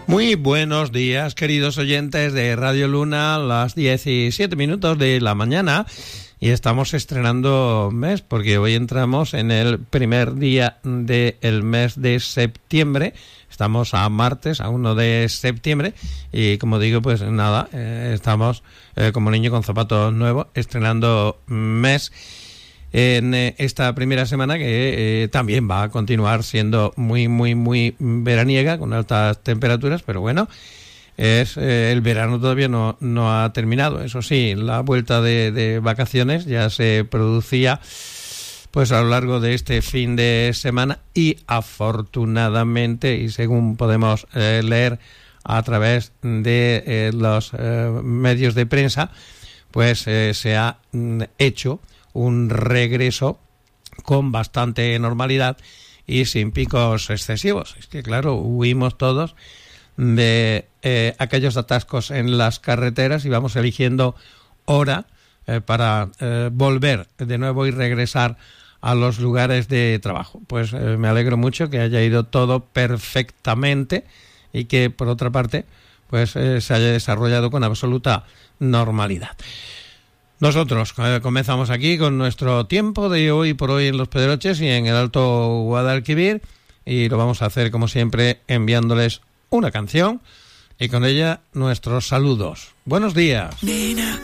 Muy buenos días, queridos oyentes de Radio Luna, las 17:00 de la mañana, y estamos estrenando mes porque hoy entramos en el primer día del mes de septiembre. Estamos a martes, a 1 de septiembre, y como digo, pues nada, estamos como niño con zapatos nuevos, estrenando mes en esta primera semana que también va a continuar siendo muy veraniega, con altas temperaturas, pero bueno, el verano todavía no ha terminado. Eso sí, la vuelta de vacaciones ya se producía pues a lo largo de este fin de semana, y afortunadamente, y según podemos leer a través de los medios de prensa, pues se ha hecho un regreso con bastante normalidad y sin picos excesivos. Es que claro, huimos todos de aquellos atascos en las carreteras y vamos eligiendo hora para volver de nuevo y regresar a los lugares de trabajo. Pues me alegro mucho que haya ido todo perfectamente y que por otra parte pues se haya desarrollado con absoluta normalidad. Nosotros comenzamos aquí con nuestro tiempo de hoy por hoy en Los Pedroches y en el Alto Guadalquivir, y lo vamos a hacer como siempre enviándoles una canción y con ella nuestros saludos. Buenos días.